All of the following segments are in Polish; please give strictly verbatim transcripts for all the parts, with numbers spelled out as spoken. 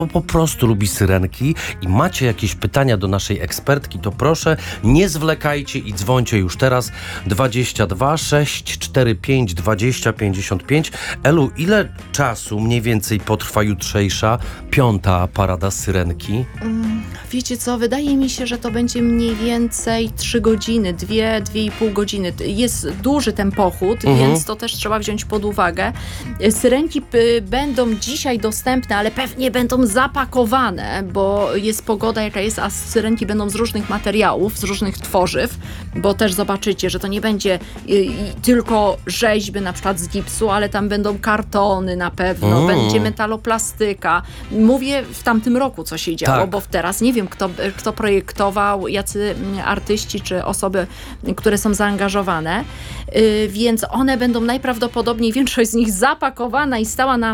po prostu lubi syrenki i macie jakieś pytania do naszej ekspertki, to proszę, nie zwlekajcie i dzwońcie już teraz dwadzieścia dwa sześć cztery pięć dwadzieścia pięćdziesiąt pięć. Elu, ile czasu mniej więcej potrwa jutrzejsza piąta parada syrenki? Mm, wiecie co, wydaje mi się, że to będzie mniej więcej trzy godziny, dwie, dwie i pół godziny. Jest duży ten pochód, Mhm. więc to też trzeba wziąć pod uwagę. Syrenki p- będą dzisiaj dostępne, ale pewnie będą zapakowane, bo jest pogoda jaka jest, a syrenki będą z różnych materiałów, z różnych tworzyw, bo też zobaczycie, że to nie będzie y, y, tylko rzeźby na przykład z gipsu, ale tam będą kartony na pewno, Mm. będzie metaloplastyka. Mówię w tamtym roku, co się działo, Tak. bo teraz nie wiem, kto, kto projektował, jacy artyści czy osoby, które są zaangażowane, y, więc one będą najprawdopodobniej, większość z nich zapakowana i stała na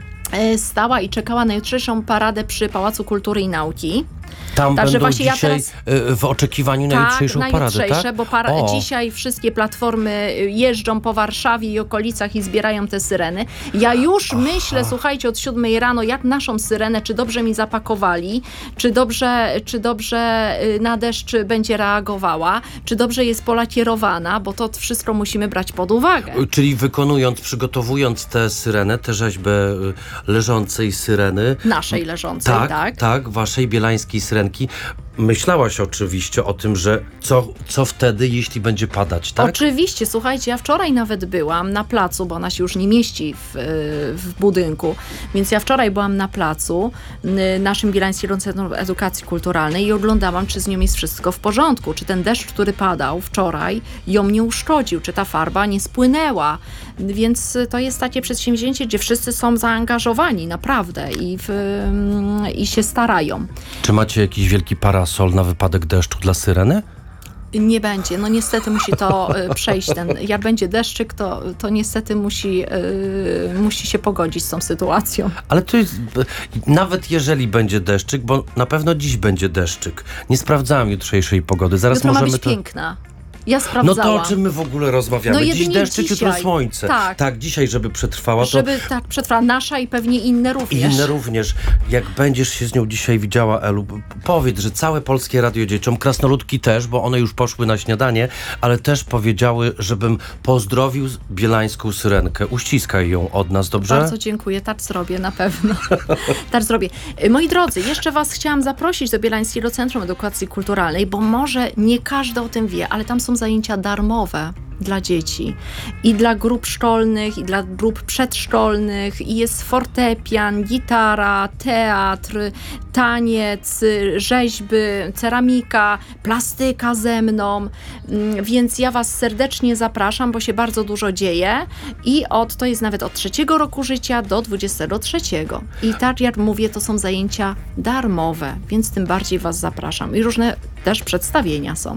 stała i czekała na jutrzejszą paradę przy Pałacu Kultury i Nauki. Tam Także będą właśnie ja dzisiaj teraz- y, w oczekiwaniu na Tak, jutrzejszą na paradę, jutrzejsze, tak? bo para- O. dzisiaj wszystkie platformy jeżdżą po Warszawie i okolicach i zbierają te syreny. Ja już myślę, słuchajcie, od siódmej rano, jak naszą syrenę, czy dobrze mi zapakowali, czy dobrze, czy dobrze y, na deszcz będzie reagowała, czy dobrze jest polakierowana, bo to wszystko musimy brać pod uwagę. Czyli wykonując, przygotowując tę syrenę, tę rzeźbę y, leżącej syreny, Naszej leżącej, tak, tak? tak, waszej bielańskiej syrenki, myślałaś oczywiście o tym, że co, co wtedy, jeśli będzie padać, tak? Oczywiście, słuchajcie, ja wczoraj nawet byłam na placu, bo ona się już nie mieści w, w budynku, więc ja wczoraj byłam na placu y, naszym Bielańskim Centrum Edukacji Kulturalnej i oglądałam, czy z nią jest wszystko w porządku, czy ten deszcz, który padał wczoraj, ją nie uszkodził, czy ta farba nie spłynęła, więc to jest takie przedsięwzięcie, gdzie wszyscy są zaangażowani, naprawdę, i, w, y, i się starają. Czy macie jakiś wielki parasol na wypadek deszczu dla syreny? Nie będzie. No niestety musi to y, przejść. Ten, jak będzie deszczyk, to, to niestety musi, y, musi się pogodzić z tą sytuacją. Ale to jest, nawet jeżeli będzie deszczyk, bo na pewno dziś będzie deszczyk. Nie sprawdzałam jutrzejszej pogody. Zaraz Jutro ma możemy być to... piękna. Ja No sprawdzałam. to o czym my w ogóle rozmawiamy? No Dziś jedynie deszczyk, jutro dzisiaj. słońce. Tak. tak, dzisiaj, żeby przetrwała, to Żeby tak przetrwała nasza i pewnie inne i również. inne również. Jak będziesz się z nią dzisiaj widziała, Elu, powiedz, że całe Polskie Radio Dzieciom, krasnoludki też, bo one już poszły na śniadanie, ale też powiedziały, żebym pozdrowił bielańską syrenkę. Uściskaj ją od nas, dobrze? Bardzo dziękuję, tak zrobię na pewno. tak zrobię. Moi drodzy, jeszcze was chciałam zaprosić do Bielańskiego Centrum Edukacji Kulturalnej, bo może nie każdy o tym wie, ale tam są zajęcia darmowe dla dzieci i dla grup szkolnych, i dla grup przedszkolnych, i jest fortepian, gitara, teatr, taniec, rzeźby, ceramika, plastyka ze mną, więc ja was serdecznie zapraszam, bo się bardzo dużo dzieje i od, to jest nawet od trzeciego roku życia do dwudziestego trzeciego. I tak jak mówię, to są zajęcia darmowe, więc tym bardziej was zapraszam. I różne też przedstawienia są.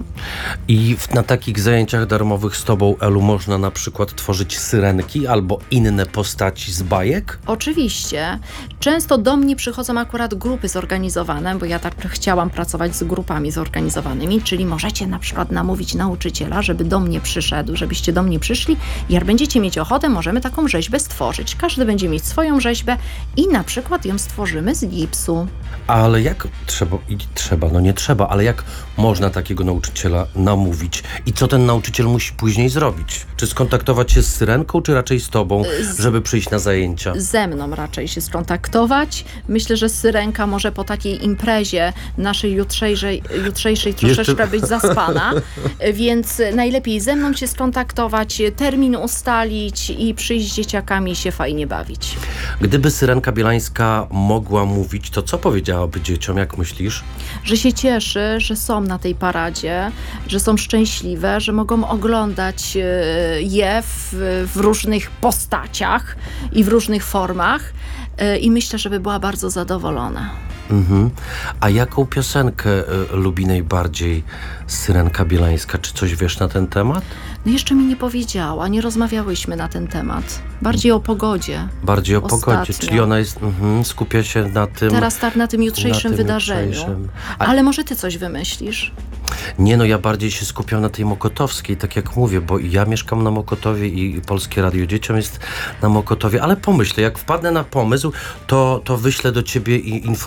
I w, na takich zajęciach darmowych z tobą, Elu, można na przykład tworzyć syrenki albo inne postaci z bajek? Oczywiście. Często do mnie przychodzą akurat grupy zorganizowane, bo ja tak chciałam pracować z grupami zorganizowanymi, czyli możecie na przykład namówić nauczyciela, żeby do mnie przyszedł, żebyście do mnie przyszli. Jak będziecie mieć ochotę, możemy taką rzeźbę stworzyć. Każdy będzie mieć swoją rzeźbę i na przykład ją stworzymy z gipsu. Ale jak trzeba, i trzeba, no nie trzeba, ale jak można takiego nauczyciela namówić? I co ten nauczyciel musi później zrobić? Czy skontaktować się z syrenką, czy raczej z tobą, Z- żeby przyjść na zajęcia? Ze mną raczej się skontaktować. Myślę, że syrenka może po takiej imprezie naszej jutrzejszej, jutrzejszej troszeczkę Jeszcze- być zaspana, więc najlepiej ze mną się skontaktować, termin ustalić i przyjść z dzieciakami i się fajnie bawić. Gdyby syrenka bielańska mogła mówić, to co powiedziałaby dzieciom, jak myślisz? Że się cieszy, że są na tej paradzie, że są szczęśliwe, że mogą oglądać e, je w, w różnych postaciach i w różnych formach e, i myślę, żeby była bardzo zadowolona. Mhm. A jaką piosenkę y, lubi najbardziej syrenka bielańska? Czy coś wiesz na ten temat? No jeszcze mi nie powiedziała, nie rozmawiałyśmy na ten temat. Bardziej o pogodzie. Bardziej o Ostatnio. pogodzie, czyli ona jest, mhm, skupia się na tym... Teraz tak na tym jutrzejszym na tym wydarzeniu. jutrzejszym. A- Ale może ty coś wymyślisz? Nie no, ja bardziej się skupiam na tej Mokotowskiej, tak jak mówię, bo ja mieszkam na Mokotowie i Polskie Radio Dzieciom jest na Mokotowie, ale pomyślę, jak wpadnę na pomysł, to, to wyślę do ciebie i informację.